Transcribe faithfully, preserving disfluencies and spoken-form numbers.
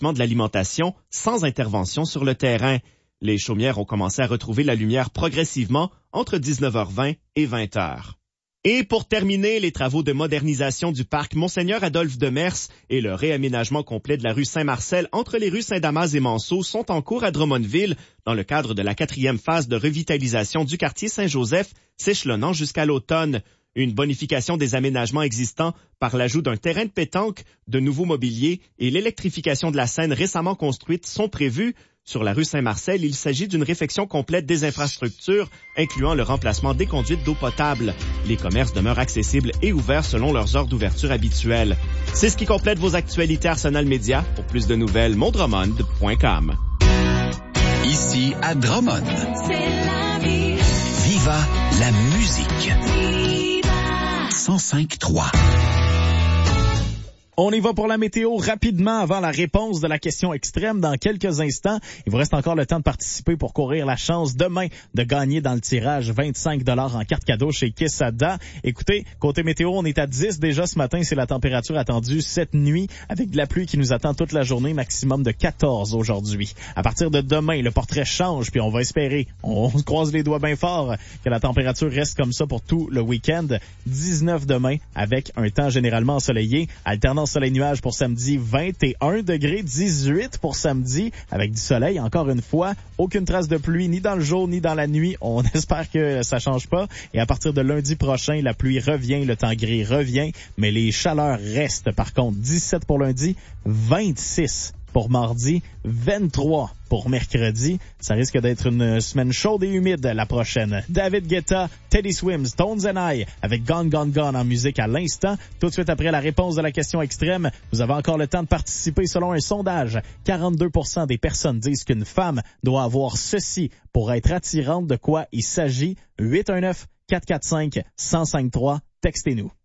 de l'alimentation sans intervention sur le terrain. Les chaumières ont commencé à retrouver la lumière progressivement entre dix-neuf heures vingt et vingt heures. Et pour terminer, les travaux de modernisation du parc Monseigneur Adolphe Demers et le réaménagement complet de la rue Saint-Marcel entre les rues Saint-Damas et Manceau sont en cours à Drummondville dans le cadre de la quatrième phase de revitalisation du quartier Saint-Joseph, s'échelonnant jusqu'à l'automne. Une bonification des aménagements existants par l'ajout d'un terrain de pétanque, de nouveaux mobiliers et l'électrification de la Seine récemment construite sont prévus. Sur la rue Saint-Marcel, il s'agit d'une réfection complète des infrastructures, incluant le remplacement des conduites d'eau potable. Les commerces demeurent accessibles et ouverts selon leurs heures d'ouverture habituelles. C'est ce qui complète vos actualités Arsenal Média. Pour plus de nouvelles, mondromond point com. Ici à Drummond. C'est la vie. Viva la musique. Viva. cent cinq trois. On y va pour la météo rapidement avant la réponse de la question extrême dans quelques instants. Il vous reste encore le temps de participer pour courir la chance demain de gagner dans le tirage vingt-cinq dollars en carte cadeau chez Quesada. Écoutez, côté météo, on est à dix déjà ce matin. C'est la température attendue cette nuit avec de la pluie qui nous attend toute la journée, maximum de quatorze aujourd'hui. À partir de demain, le portrait change puis on va espérer, on se croise les doigts bien fort, que la température reste comme ça pour tout le week-end. dix-neuf demain avec un temps généralement ensoleillé, alternant soleil-nuage pour samedi, vingt et un degrés, dix-huit pour samedi, avec du soleil, encore une fois. Aucune trace de pluie, ni dans le jour, ni dans la nuit. On espère que ça change pas. Et à partir de lundi prochain, la pluie revient, le temps gris revient, mais les chaleurs restent. Par contre, dix-sept pour lundi, vingt-six pour mardi, vingt-trois pour mercredi. Ça risque d'être une semaine chaude et humide la prochaine. David Guetta, Teddy Swims, Tones and I avec Gone Gone Gone en musique à l'instant. Tout de suite après la réponse de la question extrême, vous avez encore le temps de participer selon un sondage. quarante-deux pour cent des personnes disent qu'une femme doit avoir ceci pour être attirante. De quoi il s'agit? huit un neuf, quatre quatre cinq, un zéro cinq trois. Textez-nous.